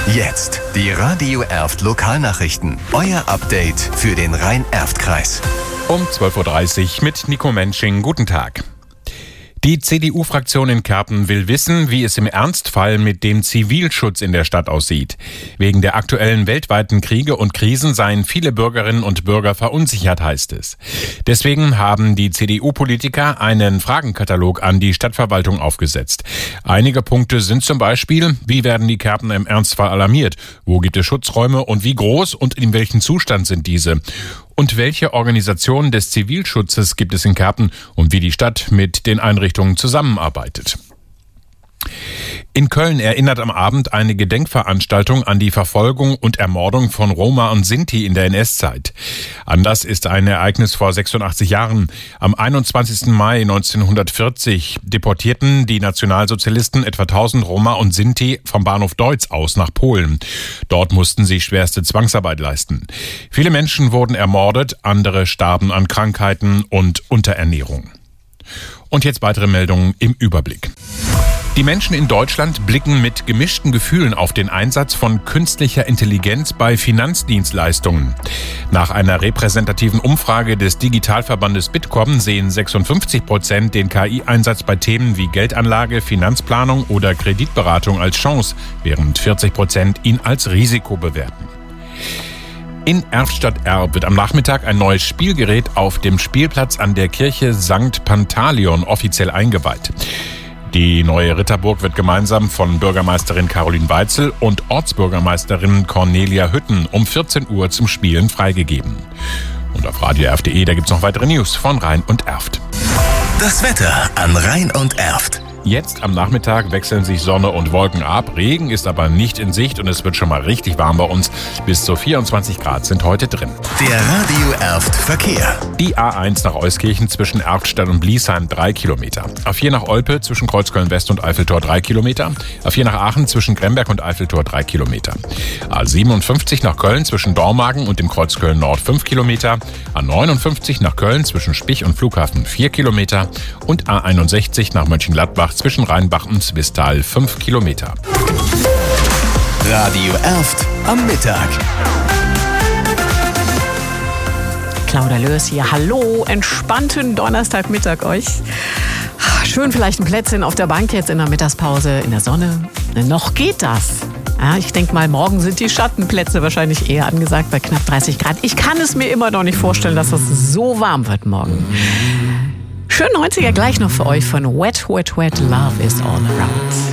Jetzt die Radio Erft Lokalnachrichten. Euer Update für den Rhein-Erft-Kreis. Um 12.30 Uhr mit Nico Mensching. Guten Tag. Die CDU-Fraktion in Kerpen will wissen, wie es im Ernstfall mit dem Zivilschutz in der Stadt aussieht. Wegen der aktuellen weltweiten Kriege und Krisen seien viele Bürgerinnen und Bürger verunsichert, heißt es. Deswegen haben die CDU-Politiker einen Fragenkatalog an die Stadtverwaltung aufgesetzt. Einige Punkte sind zum Beispiel: Wie werden die Kerpener im Ernstfall alarmiert? Wo gibt es Schutzräume und wie groß und in welchem Zustand sind diese? Und welche Organisationen des Zivilschutzes gibt es in Kerpen und wie die Stadt mit den Einrichtungen zusammenarbeitet? In Köln erinnert am Abend eine Gedenkveranstaltung an die Verfolgung und Ermordung von Roma und Sinti in der NS-Zeit. Anlass ist ein Ereignis vor 86 Jahren. Am 21. Mai 1940 deportierten die Nationalsozialisten etwa 1000 Roma und Sinti vom Bahnhof Deutz aus nach Polen. Dort mussten sie schwerste Zwangsarbeit leisten. Viele Menschen wurden ermordet, andere starben an Krankheiten und Unterernährung. Und jetzt weitere Meldungen im Überblick. Die Menschen in Deutschland blicken mit gemischten Gefühlen auf den Einsatz von künstlicher Intelligenz bei Finanzdienstleistungen. Nach einer repräsentativen Umfrage des Digitalverbandes Bitkom sehen 56% den KI-Einsatz bei Themen wie Geldanlage, Finanzplanung oder Kreditberatung als Chance, während 40% ihn als Risiko bewerten. In Erftstadt-Erb wird am Nachmittag ein neues Spielgerät auf dem Spielplatz an der Kirche St. Pantaleon offiziell eingeweiht. Die neue Ritterburg wird gemeinsam von Bürgermeisterin Caroline Weitzel und Ortsbürgermeisterin Cornelia Hütten um 14 Uhr zum Spielen freigegeben. Und auf radioerft.de, da gibt's noch weitere News von Rhein und Erft. Das Wetter an Rhein und Erft. Jetzt am Nachmittag wechseln sich Sonne und Wolken ab. Regen ist aber nicht in Sicht und es wird schon mal richtig warm bei uns. Bis zu 24 Grad sind heute drin. Der Radio Erft Verkehr. Die A1 nach Euskirchen zwischen Erftstadt und Bliesheim 3 Kilometer. A4 nach Olpe zwischen Kreuzköln West und Eiffeltor 3 Kilometer. A4 nach Aachen zwischen Gremberg und Eiffeltor 3 Kilometer. A57 nach Köln zwischen Dormagen und dem Kreuzköln Nord 5 Kilometer. A59 nach Köln zwischen Spich und Flughafen 4 Kilometer. Und A61 nach Mönchengladbach zwischen Rheinbach und Zwistal 5 Kilometer. Radio Erft am Mittag. Claudia Lörs hier. Hallo, entspannten Donnerstagmittag euch. Schön vielleicht ein Plätzchen auf der Bank jetzt in der Mittagspause in der Sonne. Noch geht das. Ja, ich denke mal, morgen sind die Schattenplätze wahrscheinlich eher angesagt bei knapp 30 Grad. Ich kann es mir immer noch nicht vorstellen, dass es so warm wird morgen. Schön 90er gleich noch für euch von Wet, Wet, Wet, Love is all around.